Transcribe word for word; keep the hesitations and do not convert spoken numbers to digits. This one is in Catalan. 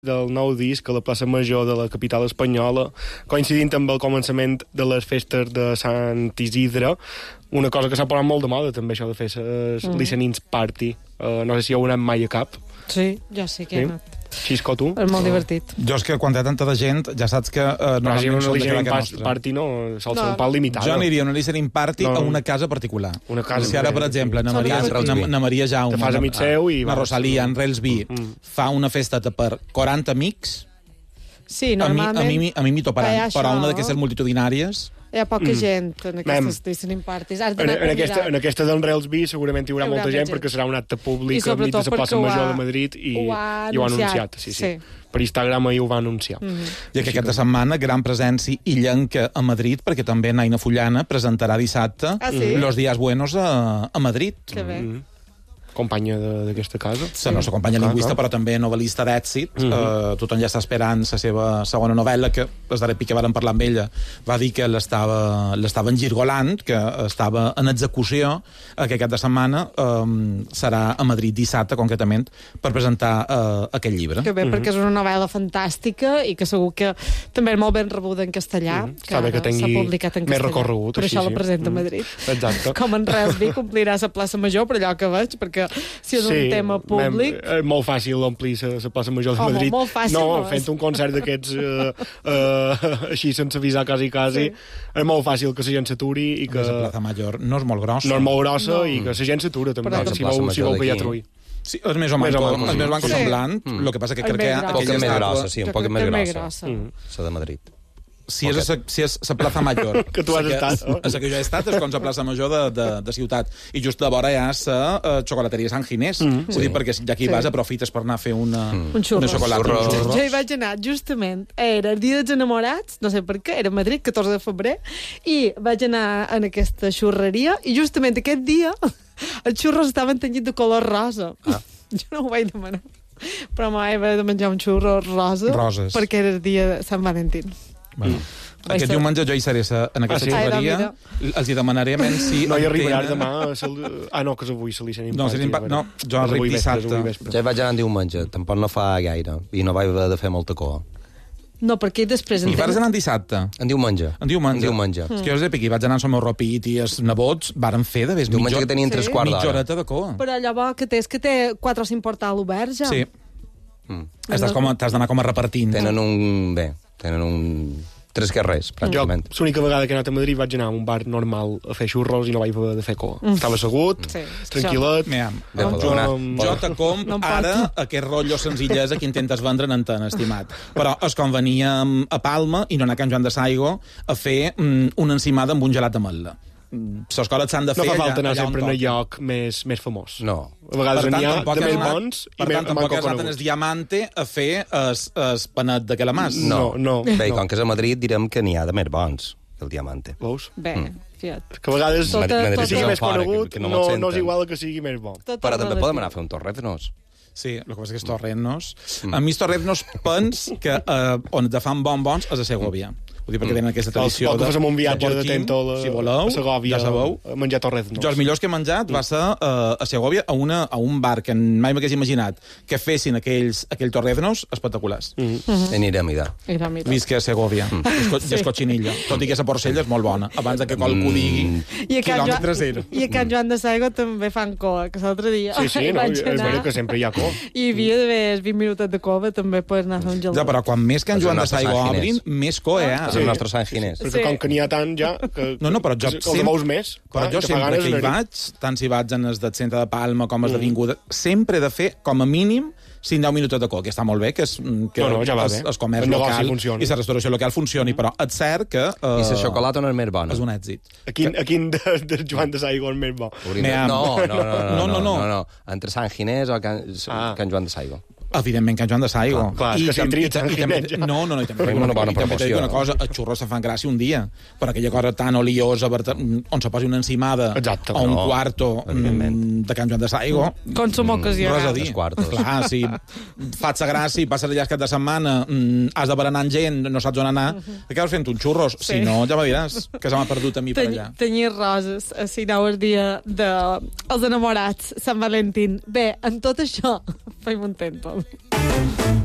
del nou disc a la plaça Major de la capital espanyola, coincidint amb el començament de les festes de Sant Isidre, una cosa que s'ha posat molt de moda, també, això de fer les mm. listenings party. Uh, no sé si heu anat mai a cap. Sí, jo sí que he sí? anat. Xisco, tu? És molt divertit. Jo és que quan hi ha tanta de gent, ja saps que uh, no, si normalment una són de listening cada nostra. party no, sol ser No. un pal limitat. Jo aniria a una listening party no. a una casa particular. Una casa si ara, per exemple, na Maria, na, na Maria Jaume, te fas amic seu i na vas. Rosalia, en Relsby, mm. fa una festeta per quaranta amics, Sí, a mi normalment... a mi, a mi m'hi toparan, Hi ha però això. una d'aquestes multitudinàries... Hi ha poca Mm. gent en aquestes listening parties. Has En, d'anar en, aquesta, convidat. en aquesta d'en Relsby segurament hi haurà, Hi haurà molta més gent, gent. perquè serà un acte I públic enmig sobretot de la plaça perquè ho Major ha- de Madrid i, ho ha i ho ha anunciat. anunciat. Sí, sí. Sí. Per Instagram ahir ho va anunciar. Mm -hmm. I que aquesta setmana, gran presència illenca a Madrid, perquè també Naina Fullana presentarà dissabte Ah, sí? Los Días Buenos a, a Madrid. Que bé. Mm -hmm. Companya de- d'aquesta casa. Sí. La nostra companya Clar, lingüista, clar. però també novel·lista d'èxit. Mhm. uh, tothom ja està esperant la seva segona novel·la, que les darrer pic que vàrem parlar amb ella va dir que l'estava l'estava engirgolant, que estava en execució, uh, que aquest de setmana um, serà a Madrid dissabte, concretament, per presentar uh, aquest llibre. Que bé, Mhm. perquè és una novel·la fantàstica i que segur que també és molt ben rebuda en castellà, Mhm. que Està bé ara que tingui s'ha publicat en més castellà. recorregut, Per així, això la sí. presenta a Mhm. Madrid. Exacte. Com en Relsby complirà la plaça Major, per allò que veig, perquè si és un tema públic... Mem, és molt fàcil omplir la plaça Major de Home, Madrid. molt fàcil no, no és. fent un concert d'aquests uh, uh, així sense avisar quasi, quasi. Sí. És molt fàcil que la gent s'aturi i que La Plaza Major no és molt grossa. no és molt grossa No. i que la gent s'atura també, Però- si La plaça veu, si Major veu que hi ha d'aquí. trull. Sí, és més o Més manco, o manco, és més sí. manco Sí. semblant. Mm. El que passa que És crec que més hi ha grossa. Un poc aquella més estàtua... grossa, sí, un Jo poc crec més que és més grossa. grossa. Mm. La de Madrid. Si és a, si és la plaça Major, Que tu has la estat, no? És la que jo he estat, és com la plaça Major de, de, de ciutat. I just de vora hi ha la uh, xocolateria Sant Ginés. Mm. Vull Sí. dir, perquè d'aquí Sí. vas, aprofites per anar a fer una, Mm. Un xurros. una xocolata. Xurros. uns xurros. Jo hi vaig anar justament, era el dia dels enamorats, no sé per què, era a Madrid, catorze de febrer, i vaig anar en aquesta xurreria, i justament aquest dia els xurros estaven tenyits de color rosa. Ah. Jo no ho vaig demanar, però mai vaig de menjar un xurro rosa, Roses. perquè era el dia de Sant Valentín. Bueno. Vaig Aquest ser- diumenge jo hi seré sa- en aquesta Ah, sí? xurreria. Ai, doncs Els hi demanaré men, si... No hi en arribaràs tenen- demà a sal... Ah, no, que és avui se li sent No, se li impa- no, jo arribo dissabte. Ja hi vaig anar diumenge, tampoc no fa gaire, i no vaig haver de fer molta cua. No, perquè després... I entenc- vas anar en dissabte? En diumenge. En diumenge. En diumenge. És que jo us he piqui, vaig anar amb el meu ropit i els nebots varen fer de vés Diumenge que tenien tres Sí. quarts mitja d'hora. horeta de coa. Però allò bo que té és que té quatre o cinc portals oberts, ja. Sí. Mm. Estàs com, t'has d'anar com a repartint. Tenen un... Bé, tenen un... Tres carrers, Jo, pràcticament. l'única vegada que he anat a Madrid vaig anar a un bar normal a fer xurros i no vaig haver de fer coa. Estava assegut, Sí, tranquil·let. Mira, Bé, jo, podeu anar. jo te com No em ara aquest rotllo senzillesa que intentes vendre en antena, estimat. Però és com veníem a Palma i no anar a Can Joan de Saigo a fer mm, una encimada amb un gelat d'ametla. Mm, les coses s'han de No fer fa falta allà, anar allà on sempre en el toqui. lloc més, més famós. No. A vegades n'hi ha tampoc de has més anat- bons i per més tant, tampoc has anat en el coneguts. Diamante a fer es, es panet de calamàs. No, no. Bé, no. com que és a Madrid, direm que n'hi ha de més bons que el Diamante. Veus? Bé, Mm. fiat. Que a vegades Tota- que tota- sigui més fora, que- conegut que no no, me'l no és senten. igual que sigui més bo. Tot Però és també relatiu. podem anar a fer un torreznos. Sí, el que passa que és Torrent-nos. A mi els Torrent-nos pens que eh, on te fan bon bons és a Segòvia. Vull dir, perquè tenen aquesta tradició O que fem un viatge de porquim, Tento a, si voleu, a Segòvia, ja sabeu. a menjar torreznos. Jo els millors que he menjat va ser uh, a Segòvia a, una, a un bar que mai m'hagués imaginat que fessin aquells, aquell torreznos espectaculars. Mm. Mm. Anirem a dar. Mira, mira. Visca a Segòvia. Mm. I, esco Sí. I escotxinilla. Tot i que la porcella és molt bona. Abans de que qualcú digui I a, Can quilòmetre Joan, zero. I a Can Joan de Saigo també fan coa, que l'altre dia Sí, sí, no, vaig és anar vera que sempre hi ha cor. i hi havia d'haver vint minuts de cova, també pots anar a fer un gelat. Ja, però quan més que en És el Joan de nostre Saigo Sant obrin, Ginés. més coe hi ha. És el nostre Sant Ginés. Perquè Sí. com que n'hi ha tant ja... Que, No, no, però jo que, que sempre- els veus més. Però clar, jo te fa sempre ganes que hi d'anar-hi. vaig, tant si vaig en el del centre de Palma com els d'avinguda, sempre he de fer, com a mínim, cinc deu minuts de coca, que està molt bé, que, és, que No, no, ja va es, bé. es comerç El negoci local funciona. i la restauració local funcioni, però és cert que uh, I la xocolata no és més bona. és un èxit. A quin, a quin de, de Joan de Saigo és més bo? Hauríem de- Mea. No, no, no, no, No, no, no. no, no. Entre Sant Ginés o Can, Ah. Can Joan de Saigo. Evidentment, Can Joan de Saigo. Clar, clar, és que si tam- tries i tam- i Sant també- Ginés, ja. No, no, no, i també, Fem una bona i també t'he dit promoció. una cosa, els xurros se fan gràcia un dia, però aquella cosa tan oliosa, verte- on se posi una encimada Exacte. o un No, quarto evidentment. mm, de Can Joan de Saigo, Consum ocasional. res a dir. Els quartos. Clar, si fas la gràcia i passes allà el cap de setmana, mm, has de berenar amb gent, no saps on anar, acabes fent uns xurros. Sí. Si no, ja me diràs que se m'ha perdut a mi per Ten, allà. Tenyir roses, a sinar el dia de els enamorats, Sant Valentín. Bé, en tot això, fem un tempo.